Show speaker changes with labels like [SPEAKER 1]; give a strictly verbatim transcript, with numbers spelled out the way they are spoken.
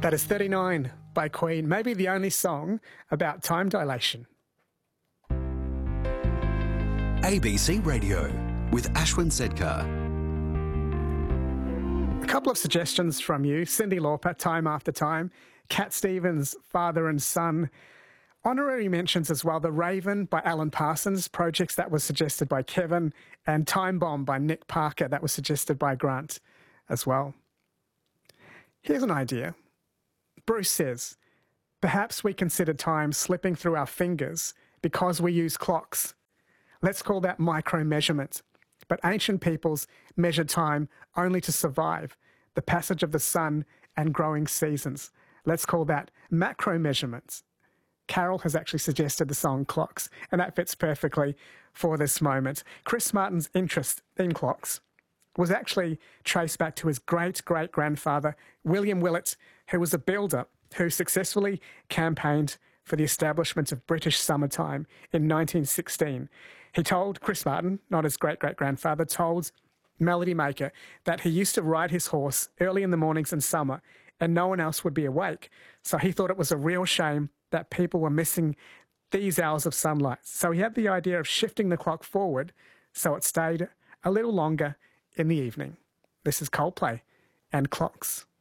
[SPEAKER 1] That is thirty-nine by Queen, maybe the only song about time dilation.
[SPEAKER 2] A B C Radio with Ashwin Sedkar.
[SPEAKER 1] A couple of suggestions from you. Cyndi Lauper, Time After Time. Cat Stevens, Father and Son. Honorary mentions as well, The Raven by Alan Parsons, Projects that was suggested by Kevin, and Time Bomb by Nick Parker, that was suggested by Grant as well. Here's an idea. Bruce says, perhaps we consider time slipping through our fingers because we use clocks. Let's call that micro-measurement. But ancient peoples measured time only to survive, the passage of the sun and growing seasons. Let's call that macro-measurements. Carol has actually suggested the song Clocks, and that fits perfectly for this moment. Chris Martin's interest in clocks was actually traced back to his great-great-grandfather, William Willett, who was a builder who successfully campaigned for the establishment of British summertime in nineteen sixteen. He told, Chris Martin, not his great-great-grandfather, told Melody Maker that he used to ride his horse early in the mornings in summer and no one else would be awake. So he thought it was a real shame that people were missing these hours of sunlight. So he had the idea of shifting the clock forward so it stayed a little longer in the evening. This is Coldplay and Clocks.